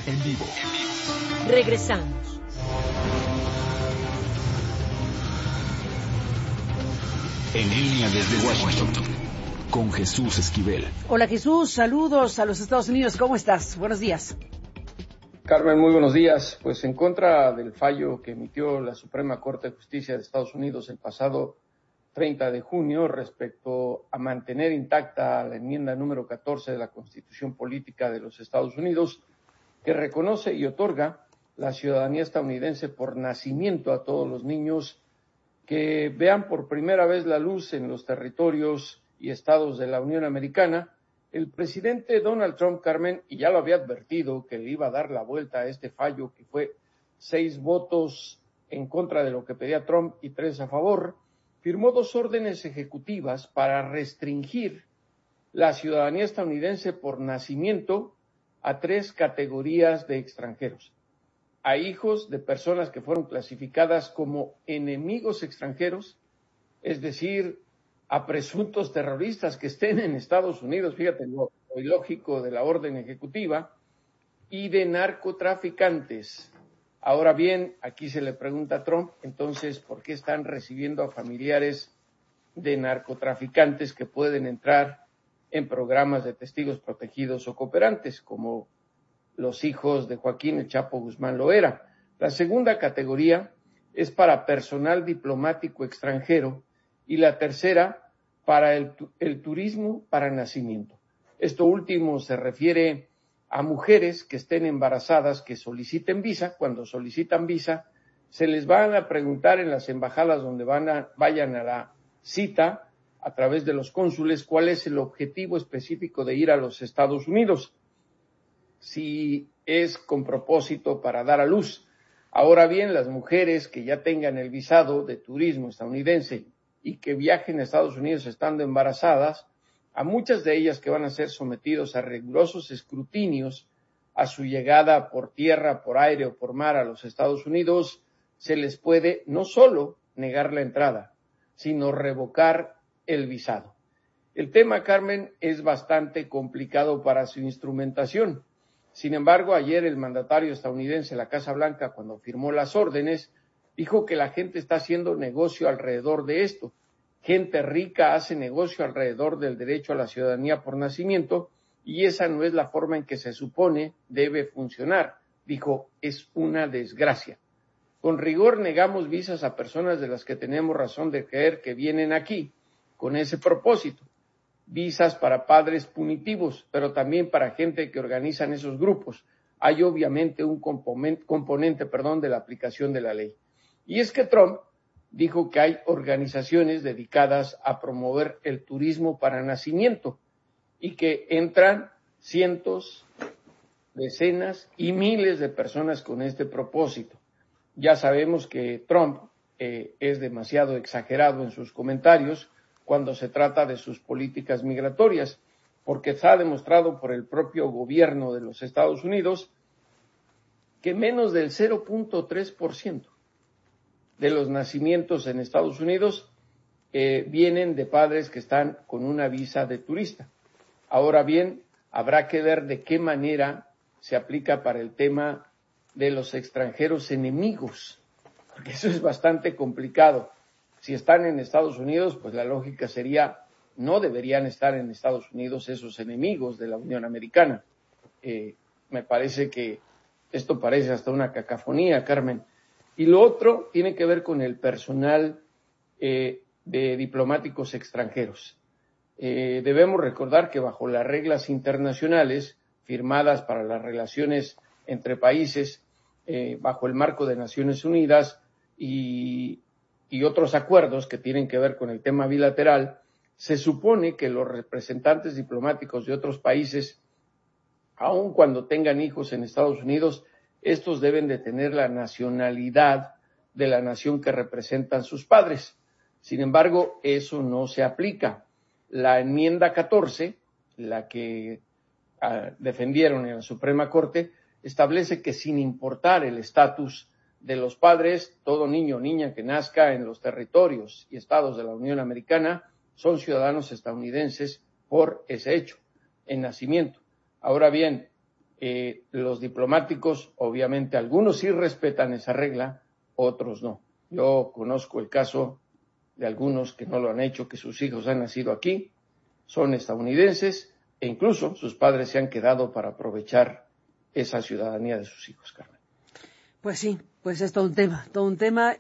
En vivo. Regresamos. En línea desde Washington, con Jesús Esquivel. Hola Jesús, saludos a los Estados Unidos. ¿Cómo estás? Buenos días. Carmen, muy buenos días. Pues en contra del fallo que emitió la Suprema Corte de Justicia de Estados Unidos el pasado 30 de junio respecto a mantener intacta la enmienda número 14 de la Constitución Política de los Estados Unidos, que reconoce y otorga la ciudadanía estadounidense por nacimiento a todos los niños que vean por primera vez la luz en los territorios y estados de la Unión Americana. El presidente Donald Trump, Carmen, y ya lo había advertido que le iba a dar la vuelta a este fallo, que fue 6 votos en contra de lo que pedía Trump y 3 a favor, firmó 2 órdenes ejecutivas para restringir la ciudadanía estadounidense por nacimiento a 3 categorías de extranjeros: a hijos de personas que fueron clasificadas como enemigos extranjeros, es decir, a presuntos terroristas que estén en Estados Unidos, fíjate lo ilógico de la orden ejecutiva, y de narcotraficantes. Ahora bien, aquí se le pregunta a Trump, entonces, ¿por qué están recibiendo a familiares de narcotraficantes que pueden entrar en programas de testigos protegidos o cooperantes, como los hijos de Joaquín El Chapo Guzmán lo era? La segunda categoría es para personal diplomático extranjero y la tercera para el turismo para nacimiento. Esto último se refiere a mujeres que estén embarazadas que soliciten visa. Cuando solicitan visa, se les van a preguntar en las embajadas donde vayan a la cita a través de los cónsules cuál es el objetivo específico de ir a los Estados Unidos. Si es con propósito para dar a luz. Ahora bien, las mujeres que ya tengan el visado de turismo estadounidense y que viajen a Estados Unidos estando embarazadas, a muchas de ellas que van a ser sometidos a rigurosos escrutinios a su llegada por tierra, por aire o por mar a los Estados Unidos, se les puede no solo negar la entrada, sino revocar el visado. El tema, Carmen, es bastante complicado para su instrumentación. Sin embargo, ayer el mandatario estadounidense, la Casa Blanca, cuando firmó las órdenes, dijo que la gente está haciendo negocio alrededor de esto. Gente rica hace negocio alrededor del derecho a la ciudadanía por nacimiento y esa no es la forma en que se supone debe funcionar. Dijo, es una desgracia. Con rigor negamos visas a personas de las que tenemos razón de creer que vienen aquí con ese propósito. Visas para padres punitivos, pero también para gente que organizan esos grupos. Hay obviamente un componente de la aplicación de la ley. Y es que Trump dijo que hay organizaciones dedicadas a promover el turismo para nacimiento y que entran cientos, decenas y miles de personas con este propósito. Ya sabemos que Trump es demasiado exagerado en sus comentarios cuando se trata de sus políticas migratorias, porque se ha demostrado por el propio gobierno de los Estados Unidos que menos del 0.3% de los nacimientos en Estados Unidos vienen de padres que están con una visa de turista. Ahora bien, habrá que ver de qué manera se aplica para el tema de los extranjeros enemigos, porque eso es bastante complicado. Si están en Estados Unidos, pues la lógica sería, no deberían estar en Estados Unidos esos enemigos de la Unión Americana. Me parece que esto parece hasta una cacofonía, Carmen. Y lo otro tiene que ver con el personal de diplomáticos extranjeros. Debemos recordar que bajo las reglas internacionales firmadas para las relaciones entre países, bajo el marco de Naciones Unidas y otros acuerdos que tienen que ver con el tema bilateral, se supone que los representantes diplomáticos de otros países, aun cuando tengan hijos en Estados Unidos, estos deben de tener la nacionalidad de la nación que representan sus padres. Sin embargo, eso no se aplica. La enmienda 14, la que defendieron en la Suprema Corte, establece que sin importar el estatus de los padres, todo niño o niña que nazca en los territorios y estados de la Unión Americana son ciudadanos estadounidenses por ese hecho, en nacimiento. Ahora bien, Los diplomáticos, obviamente, algunos sí respetan esa regla, otros no. Yo conozco el caso de algunos que no lo han hecho, que sus hijos han nacido aquí, son estadounidenses, e incluso sus padres se han quedado para aprovechar esa ciudadanía de sus hijos, Carmen. Pues sí, pues es todo un tema.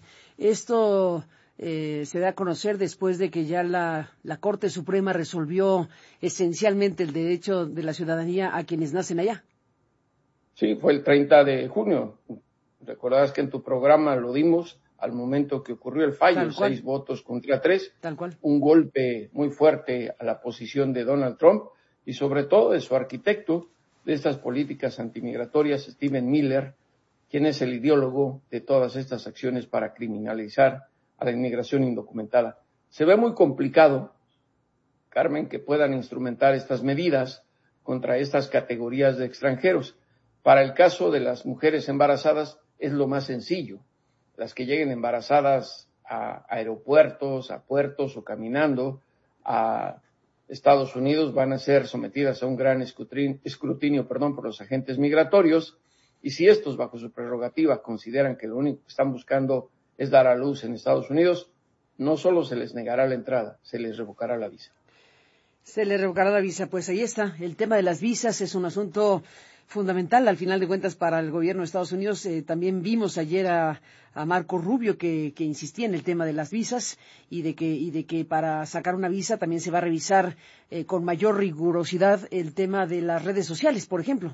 Esto se da a conocer después de que ya la Corte Suprema resolvió esencialmente el derecho de la ciudadanía a quienes nacen allá. Sí, fue el 30 de junio. Recordarás que en tu programa lo dimos al momento que ocurrió el fallo, 6 votos contra 3. Tal cual. Un golpe muy fuerte a la posición de Donald Trump y sobre todo de su arquitecto de estas políticas antimigratorias, Stephen Miller, quien es el ideólogo de todas estas acciones para criminalizar a la inmigración indocumentada. Se ve muy complicado, Carmen, que puedan instrumentar estas medidas contra estas categorías de extranjeros. Para el caso de las mujeres embarazadas es lo más sencillo. Las que lleguen embarazadas a aeropuertos, a puertos o caminando a Estados Unidos van a ser sometidas a un gran escrutinio por los agentes migratorios, y si estos, bajo su prerrogativa, consideran que lo único que están buscando es dar a luz en Estados Unidos, no solo se les negará la entrada, se les revocará la visa. Se les revocará la visa. Pues ahí está. El tema de las visas es un asunto fundamental, al final de cuentas, para el gobierno de Estados Unidos. También vimos ayer a Marco Rubio que insistía en el tema de las visas y de que para sacar una visa también se va a revisar con mayor rigurosidad el tema de las redes sociales, por ejemplo.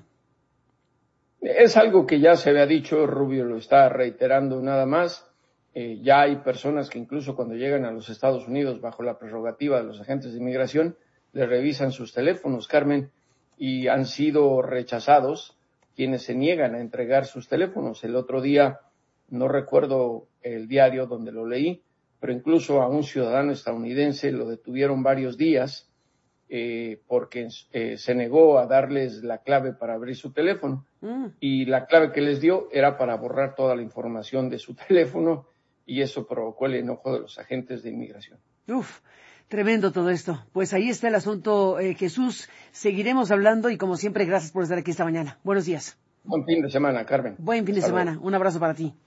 Es algo que ya se había dicho, Rubio lo está reiterando nada más. Ya hay personas que incluso cuando llegan a los Estados Unidos bajo la prerrogativa de los agentes de inmigración, les revisan sus teléfonos, Carmen, y han sido rechazados quienes se niegan a entregar sus teléfonos. El otro día, no recuerdo el diario donde lo leí, pero incluso a un ciudadano estadounidense lo detuvieron varios días porque se negó a darles la clave para abrir su teléfono. Y la clave que les dio era para borrar toda la información de su teléfono, y eso provocó el enojo de los agentes de inmigración. Tremendo todo esto. Pues ahí está el asunto, Jesús. Seguiremos hablando y como siempre, gracias por estar aquí esta mañana. Buenos días. Buen fin de semana, Carmen. Buen fin de semana. Un abrazo para ti.